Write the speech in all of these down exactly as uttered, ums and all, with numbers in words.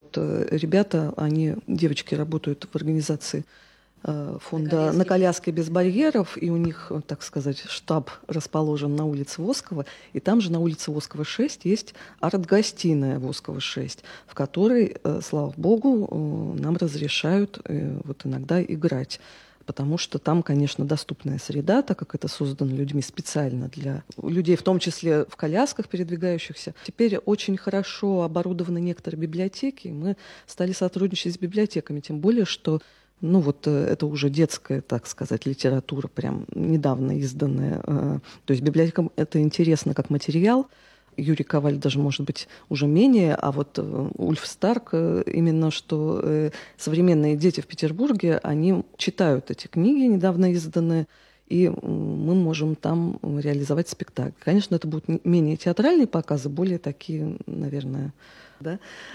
вот э, ребята, они, девочки, работают в организации э, фонда «На коляске без барьеров», и у них, так сказать, штаб расположен на улице Воскова, и там же на улице Воскова шесть есть арт-гостиная Воскова шесть, в которой, э, слава богу, э, нам разрешают э, вот иногда играть. Потому что там, конечно, доступная среда, так как это создано людьми специально для людей, в том числе в колясках передвигающихся. Теперь очень хорошо оборудованы некоторые библиотеки, и мы стали сотрудничать с библиотеками, тем более, что ну вот это уже детская, так сказать, литература, прям недавно изданная. То есть библиотекам это интересно как материал. Юрий Коваль даже, может быть, уже менее, а вот Ульф Старк, именно что современные дети в Петербурге, они читают эти книги, недавно изданные, и мы можем там реализовать спектакль. Конечно, это будут менее театральные показы, более такие, наверное, да.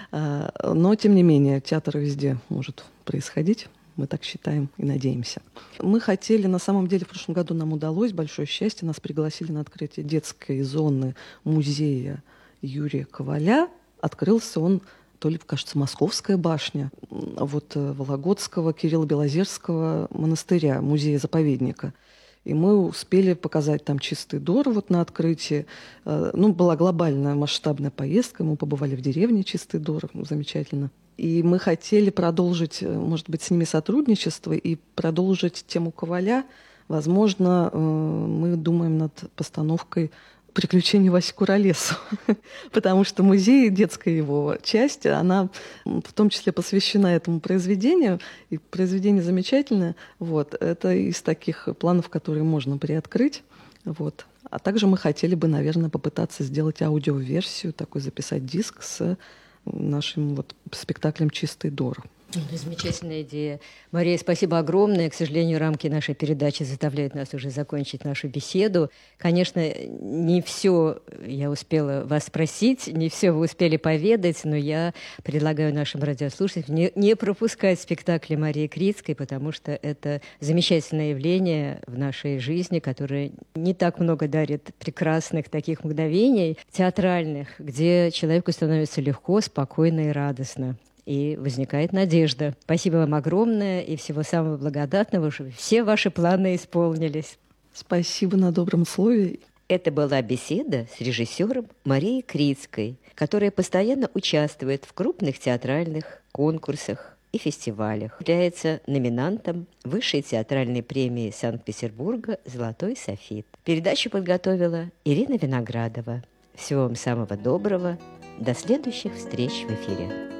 Но, тем не менее, театр везде может происходить. Мы так считаем и надеемся. Мы хотели, на самом деле, в прошлом году нам удалось, большое счастье, нас пригласили на открытие детской зоны музея Юрия Коваля. Открылся он то ли, кажется, Московская башня, вот Вологодского Кирилла Белозерского монастыря, музея-заповедника. И мы успели показать там «Чистый Дор» вот на открытии. Ну, была глобальная масштабная поездка, мы побывали в деревне Чистый Дор, замечательно. И мы хотели продолжить, может быть, с ними сотрудничество и продолжить тему Коваля. Возможно, мы думаем над постановкой «Приключения Васи Куролесова», потому что музей, детская его часть, она в том числе посвящена этому произведению, и произведение замечательное. Вот. Это из таких планов, которые можно приоткрыть. Вот. А также мы хотели бы, наверное, попытаться сделать аудиоверсию, такой записать диск с нашим вот спектаклем «Чистый Дор». Замечательная идея. Мария, спасибо огромное. К сожалению, рамки нашей передачи заставляют нас уже закончить нашу беседу. Конечно, не все я успела вас спросить, не все вы успели поведать, но я предлагаю нашим радиослушателям не, не пропускать спектакли Марии Крицкой, потому что это замечательное явление в нашей жизни, которое не так много дарит прекрасных таких мгновений театральных, где человеку становится легко, спокойно и радостно. И возникает надежда. Спасибо вам огромное и всего самого благодатного, чтобы все ваши планы исполнились. Спасибо на добром слове. Это была беседа с режиссером Марией Крицкой, которая постоянно участвует в крупных театральных конкурсах и фестивалях. Является номинантом Высшей театральной премии Санкт-Петербурга «Золотой софит». Передачу подготовила Ирина Виноградова. Всего вам самого доброго. До следующих встреч в эфире.